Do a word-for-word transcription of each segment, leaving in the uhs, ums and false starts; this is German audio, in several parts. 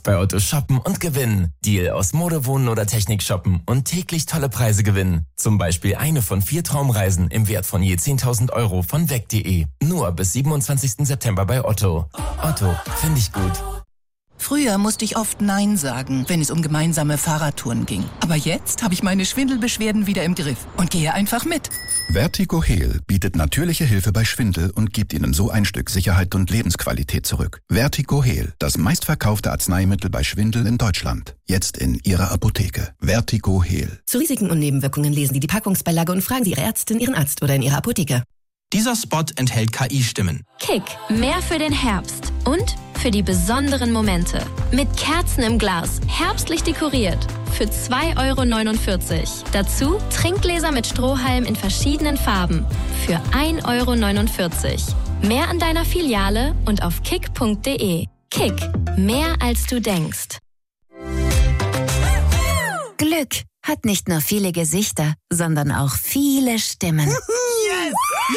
Bei Otto shoppen und gewinnen. Deal aus Mode, Wohnen oder Technik shoppen und täglich tolle Preise gewinnen. Zum Beispiel eine von vier Traumreisen im Wert von je zehntausend Euro von weg punkt de. Nur bis siebenundzwanzigsten September bei Otto. Otto, finde ich gut. Früher musste ich oft Nein sagen, wenn es um gemeinsame Fahrradtouren ging. Aber jetzt habe ich meine Schwindelbeschwerden wieder im Griff und gehe einfach mit. VertigoHeal bietet natürliche Hilfe bei Schwindel und gibt Ihnen so ein Stück Sicherheit und Lebensqualität zurück. VertigoHeal, das meistverkaufte Arzneimittel bei Schwindel in Deutschland. Jetzt in Ihrer Apotheke. VertigoHeal. Zu Risiken und Nebenwirkungen lesen Sie die Packungsbeilage und fragen Sie Ihre Ärztin, Ihren Arzt oder in Ihrer Apotheke. Dieser Spot enthält K I-Stimmen. Kick, mehr für den Herbst und für die besonderen Momente. Mit Kerzen im Glas, herbstlich dekoriert. Für zwei Euro neunundvierzig. Dazu Trinkgläser mit Strohhalm in verschiedenen Farben. Für ein Euro neunundvierzig. Mehr an deiner Filiale und auf kick punkt de. Kick, mehr als du denkst. Glück hat nicht nur viele Gesichter, sondern auch viele Stimmen. Yes!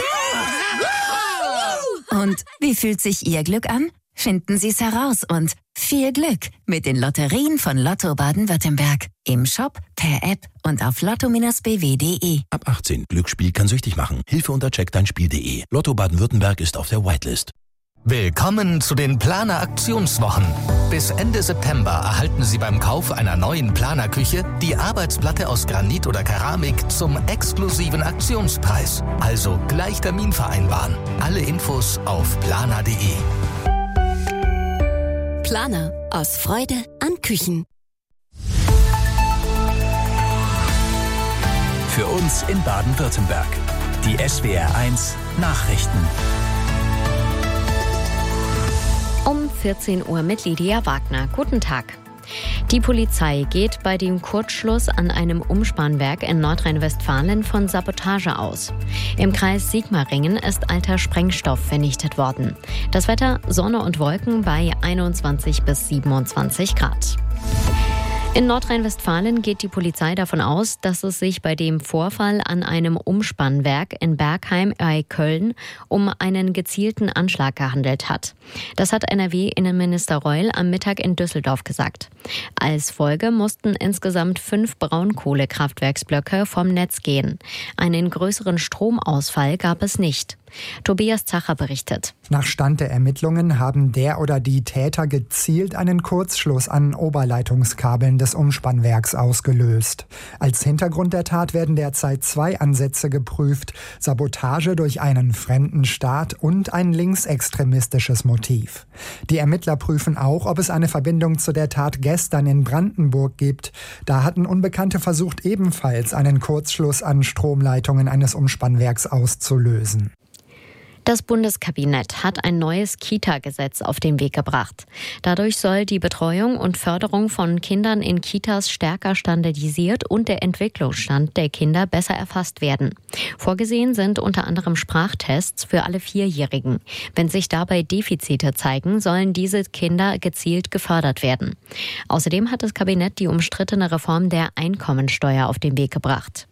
Und wie fühlt sich Ihr Glück an? Finden Sie es heraus und viel Glück mit den Lotterien von Lotto Baden-Württemberg. Im Shop, per App und auf lotto b w punkt de. Ab achtzehn. Glücksspiel kann süchtig machen. Hilfe unter check dein spiel punkt de. Lotto Baden-Württemberg ist auf der Whitelist. Willkommen zu den Planer-Aktionswochen. Bis Ende September erhalten Sie beim Kauf einer neuen Planerküche die Arbeitsplatte aus Granit oder Keramik zum exklusiven Aktionspreis. Also gleich Termin vereinbaren. Alle Infos auf planer punkt de. Planer. Aus Freude an Küchen. Für uns in Baden-Württemberg. Die S W R eins Nachrichten. Um vierzehn Uhr mit Lydia Wagner. Guten Tag. Die Polizei geht bei dem Kurzschluss an einem Umspannwerk in Nordrhein-Westfalen von Sabotage aus. Im Kreis Sigmaringen ist alter Sprengstoff vernichtet worden. Das Wetter: Sonne und Wolken bei einundzwanzig bis siebenundzwanzig Grad. In Nordrhein-Westfalen geht die Polizei davon aus, dass es sich bei dem Vorfall an einem Umspannwerk in Bergheim bei Köln um einen gezielten Anschlag gehandelt hat. Das hat N R W-Innenminister Reul am Mittag in Düsseldorf gesagt. Als Folge mussten insgesamt fünf Braunkohlekraftwerksblöcke vom Netz gehen. Einen größeren Stromausfall gab es nicht. Tobias Zacher berichtet. Nach Stand der Ermittlungen haben der oder die Täter gezielt einen Kurzschluss an Oberleitungskabeln des Umspannwerks ausgelöst. Als Hintergrund der Tat werden derzeit zwei Ansätze geprüft: Sabotage durch einen fremden Staat und ein linksextremistisches Motiv. Die Ermittler prüfen auch, ob es eine Verbindung zu der Tat gestern in Brandenburg gibt. Da hatten Unbekannte versucht, ebenfalls einen Kurzschluss an Stromleitungen eines Umspannwerks auszulösen. Das Bundeskabinett hat ein neues Kita-Gesetz auf den Weg gebracht. Dadurch soll die Betreuung und Förderung von Kindern in Kitas stärker standardisiert und der Entwicklungsstand der Kinder besser erfasst werden. Vorgesehen sind unter anderem Sprachtests für alle Vierjährigen. Wenn sich dabei Defizite zeigen, sollen diese Kinder gezielt gefördert werden. Außerdem hat das Kabinett die umstrittene Reform der Einkommensteuer auf den Weg gebracht.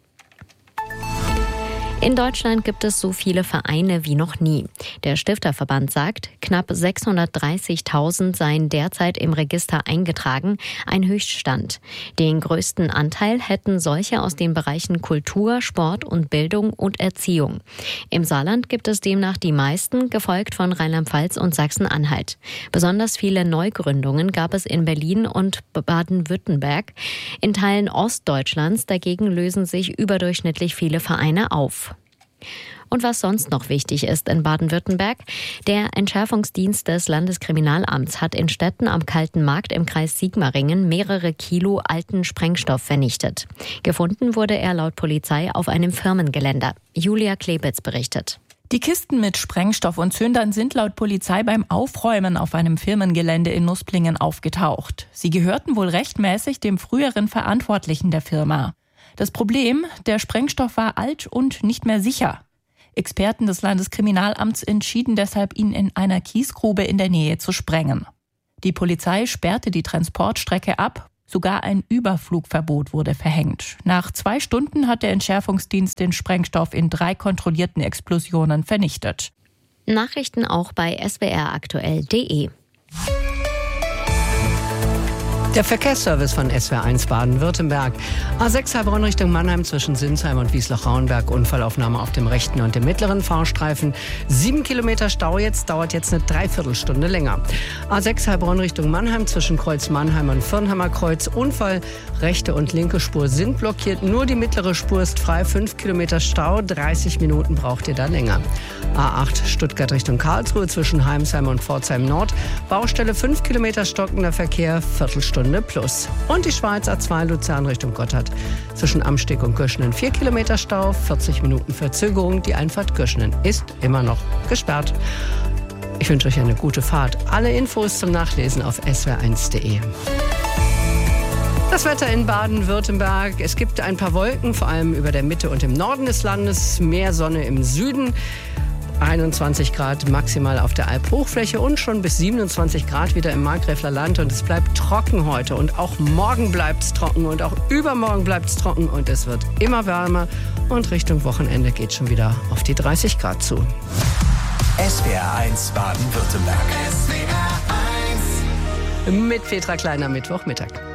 In Deutschland gibt es so viele Vereine wie noch nie. Der Stifterverband sagt, knapp sechshundertdreißigtausend seien derzeit im Register eingetragen, ein Höchststand. Den größten Anteil hätten solche aus den Bereichen Kultur, Sport und Bildung und Erziehung. Im Saarland gibt es demnach die meisten, gefolgt von Rheinland-Pfalz und Sachsen-Anhalt. Besonders viele Neugründungen gab es in Berlin und Baden-Württemberg. In Teilen Ostdeutschlands dagegen lösen sich überdurchschnittlich viele Vereine auf. Und was sonst noch wichtig ist in Baden-Württemberg: Der Entschärfungsdienst des Landeskriminalamts hat in Stetten am Kalten Markt im Kreis Sigmaringen mehrere Kilo alten Sprengstoff vernichtet. Gefunden wurde er laut Polizei auf einem Firmengelände. Julia Klebitz berichtet. Die Kisten mit Sprengstoff und Zündern sind laut Polizei beim Aufräumen auf einem Firmengelände in Nusplingen aufgetaucht. Sie gehörten wohl rechtmäßig dem früheren Verantwortlichen der Firma. Das Problem: Der Sprengstoff war alt und nicht mehr sicher. Experten des Landeskriminalamts entschieden deshalb, ihn in einer Kiesgrube in der Nähe zu sprengen. Die Polizei sperrte die Transportstrecke ab. Sogar ein Überflugverbot wurde verhängt. Nach zwei Stunden hat der Entschärfungsdienst den Sprengstoff in drei kontrollierten Explosionen vernichtet. Nachrichten auch bei s w r aktuell punkt de. Der Verkehrsservice von S W R eins Baden-Württemberg. A sechs Heilbronn Richtung Mannheim zwischen Sinsheim und Wiesloch-Rauenberg. Unfallaufnahme auf dem rechten und dem mittleren Fahrstreifen. Sieben Kilometer Stau jetzt, dauert jetzt eine Dreiviertelstunde länger. A sechs Heilbronn Richtung Mannheim zwischen Kreuz Mannheim und Firnheimer Kreuz. Unfall, rechte und linke Spur sind blockiert. Nur die mittlere Spur ist frei. Fünf Kilometer Stau, dreißig Minuten braucht ihr da länger. A acht Stuttgart Richtung Karlsruhe zwischen Heimsheim und Pforzheim Nord. Baustelle fünf Kilometer stockender Verkehr, Viertelstunde plus. Und die Schweiz A zwei Luzern Richtung Gotthard. Zwischen Amsteg und Göschenen vier Kilometer Stau, vierzig Minuten Verzögerung. Die Einfahrt Göschenen ist immer noch gesperrt. Ich wünsche euch eine gute Fahrt. Alle Infos zum Nachlesen auf s w r eins punkt d e. Das Wetter in Baden-Württemberg. Es gibt ein paar Wolken, vor allem über der Mitte und im Norden des Landes. Mehr Sonne im Süden. einundzwanzig Grad maximal auf der Alphochfläche und schon bis siebenundzwanzig Grad wieder im Markgräfler Land. Und es bleibt trocken heute und auch morgen bleibt es trocken und auch übermorgen bleibt es trocken und es wird immer wärmer und Richtung Wochenende geht schon wieder auf die dreißig Grad zu. S W R eins Baden-Württemberg. Mit Petra Kleiner, Mittwochmittag.